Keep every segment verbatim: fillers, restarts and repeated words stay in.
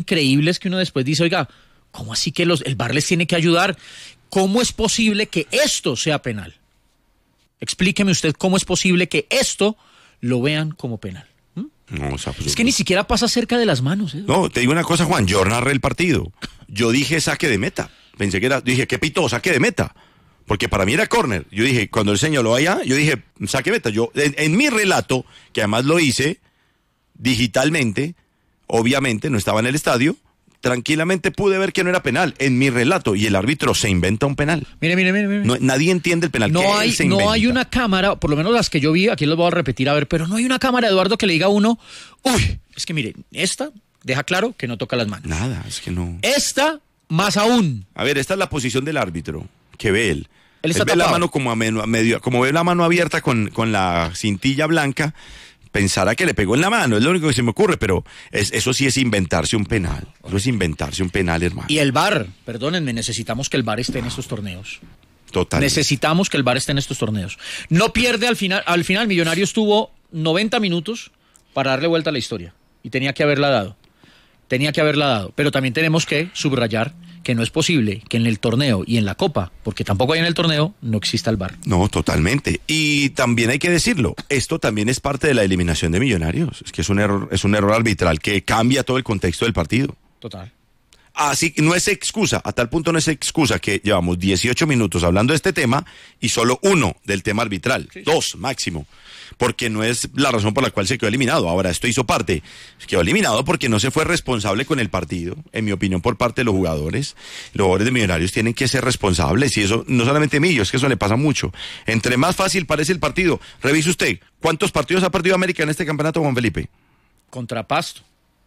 increíbles que uno después dice, oiga, ¿cómo así que los, el V A R les tiene que ayudar? ¿Cómo es posible que esto sea penal? Explíqueme usted cómo es posible que esto lo vean como penal. ¿Mm? No, o sea, pues, es que ni siquiera pasa cerca de las manos. ¿eh? No, te digo una cosa, Juan, yo narré el partido. Yo dije saque de meta. Pensé que era, dije, ¿qué pitó? Saque de meta. Porque para mí era córner. Yo dije, cuando el señaló allá, yo dije, saque de meta. Yo, en, en mi relato, que además lo hice digitalmente, obviamente no estaba en el estadio, tranquilamente pude ver que no era penal en mi relato y el árbitro se inventa un penal. Mire, mire, mire. mire. No, nadie entiende el penal. No, hay, no hay una cámara, por lo menos las que yo vi, aquí los voy a repetir a ver, pero no hay una cámara, Eduardo, que le diga a uno, uy, es que mire, esta deja claro que no toca las manos. Nada, es que no. Esta, más aún. A ver, esta es la posición del árbitro, que ve él. Él, está él ve tapado. la mano como a medio, como ve la mano abierta con, con la cintilla blanca, pensará que le pegó en la mano, es lo único que se me ocurre, pero es, eso sí es inventarse un penal. Eso es inventarse un penal, hermano. Y el V A R, perdónenme, necesitamos que el V A R esté en estos torneos. Total. Necesitamos que el V A R esté en estos torneos. No pierde al final, al final Millonarios tuvo noventa minutos para darle vuelta a la historia. Y tenía que haberla dado. Tenía que haberla dado. Pero también tenemos que subrayar que no es posible que en el torneo y en la Copa, porque tampoco hay en el torneo, no exista el V A R. No, totalmente. Y también hay que decirlo, esto también es parte de la eliminación de Millonarios. Es que es un error, es un error arbitral que cambia todo el contexto del partido. Total. Así que no es excusa, a tal punto no es excusa que llevamos dieciocho minutos hablando de este tema y solo uno del tema arbitral, sí, sí. dos máximo, porque no es la razón por la cual se quedó eliminado. Ahora, esto hizo parte, se quedó eliminado porque no se fue responsable con el partido, en mi opinión, por parte de los jugadores. Los jugadores de Millonarios tienen que ser responsables y eso no solamente a Millo, es que eso le pasa mucho. Entre más fácil parece el partido, revise usted, ¿cuántos partidos ha perdido América en este campeonato, Juan Felipe? Contra Pasto.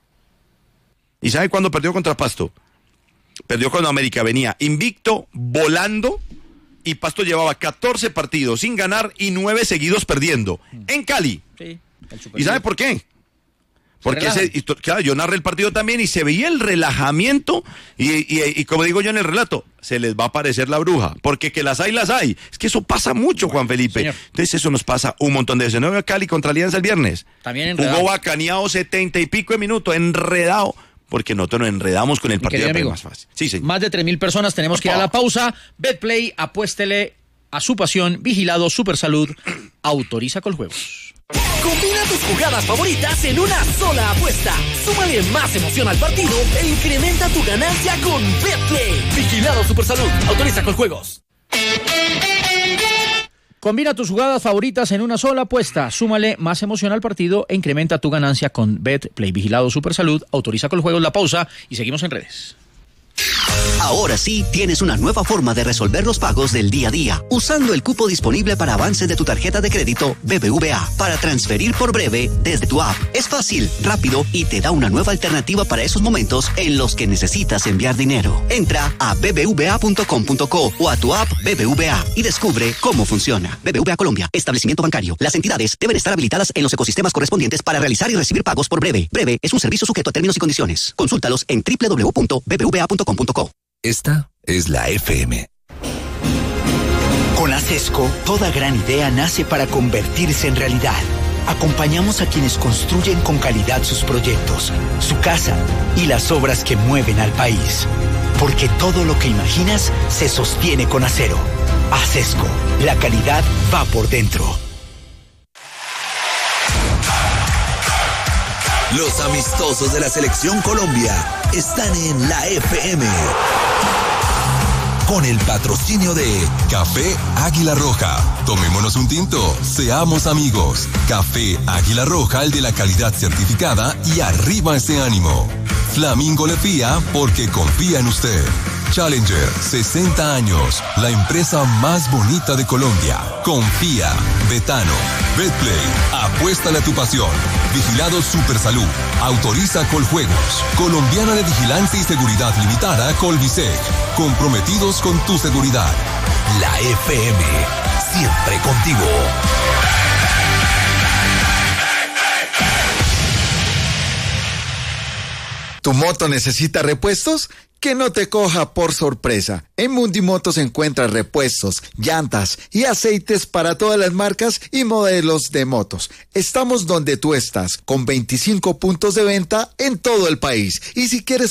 ¿Y sabe cuándo perdió contra Pasto? Perdió cuando América venía invicto, volando, y Pasto llevaba catorce partidos sin ganar y nueve seguidos perdiendo. En Cali. Sí, ¿Y sabe por qué? Porque ese, claro, yo narré el partido también y se veía el relajamiento y, y, y como digo yo en el relato, se les va a aparecer la bruja, porque que las hay, las hay. Es que eso pasa mucho, Juan Felipe. Señor. Entonces eso nos pasa un montón de veces. ¿No veo Cali contra Alianza el viernes? También enredado. Jugó bacaneado setenta y pico de minutos, enredado. Porque nosotros nos enredamos con el Mi partido amigo, más fácil. Sí, señor. Más de tres mil personas, tenemos que ir a la pausa. Betplay, apuéstele a su pasión. Vigilado Supersalud, autoriza Coljuegos. Combina tus jugadas favoritas en una sola apuesta. Súmale más emoción al partido e incrementa tu ganancia con Betplay. Vigilado Supersalud, autoriza Coljuegos. Combina tus jugadas favoritas en una sola apuesta. Súmale más emoción al partido e incrementa tu ganancia con Betplay. Vigilado Supersalud, autoriza Coljuegos. La pausa y seguimos en redes. Ahora sí tienes una nueva forma de resolver los pagos del día a día, usando el cupo disponible para avance de tu tarjeta de crédito B B V A para transferir por breve desde tu app. Es fácil, rápido y te da una nueva alternativa para esos momentos en los que necesitas enviar dinero. Entra a b b v a punto com punto co o a tu app B B V A y descubre cómo funciona. B B V A Colombia, establecimiento bancario. Las entidades deben estar habilitadas en los ecosistemas correspondientes para realizar y recibir pagos por breve. Breve es un servicio sujeto a términos y condiciones. Consúltalos en w w w punto b b v a punto com punto co. Esta es la F M. Con ASESCO, toda gran idea nace para convertirse en realidad. Acompañamos a quienes construyen con calidad sus proyectos, su casa y las obras que mueven al país. Porque todo lo que imaginas se sostiene con acero. ASESCO, la calidad va por dentro. Los amistosos de la Selección Colombia están en la F M. Con el patrocinio de Café Águila Roja. Tomémonos un tinto, seamos amigos. Café Águila Roja, el de la calidad certificada, y arriba ese ánimo. Flamingo le fía porque confía en usted. Challenger, sesenta años, la empresa más bonita de Colombia. Confía. Betano. Betplay, apuéstale a tu pasión. Vigilado Supersalud, autoriza Coljuegos. Colombiana de Vigilancia y Seguridad Limitada, Colvisec. Comprometidos con tu seguridad. La F M, siempre contigo. ¿Tu moto necesita repuestos? Que no te coja por sorpresa. En Mundimotos encuentras repuestos, llantas y aceites para todas las marcas y modelos de motos. Estamos donde tú estás, con veinticinco puntos de venta en todo el país. Y si quieres